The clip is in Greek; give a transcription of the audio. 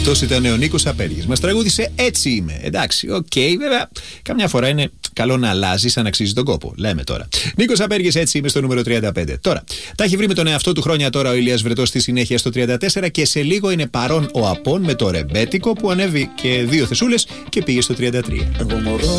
Αυτός ήταν ο Νίκος Απέργης. Μας τραγούδισε Έτσι είμαι. Εντάξει, οκ, βέβαια. Καμιά φορά είναι καλό να αλλάζει αν αξίζει τον κόπο. Λέμε τώρα. Νίκος Απέργης, Έτσι είμαι στο νούμερο 35. Τώρα, τα έχει βρει με τον εαυτό του χρόνια τώρα ο Ηλίας Βρετός στη συνέχεια στο 34 και σε λίγο είναι παρόν ο Απών με το ρεμπέτικο που ανέβει και 2 θεσούλες και πήγε στο 33.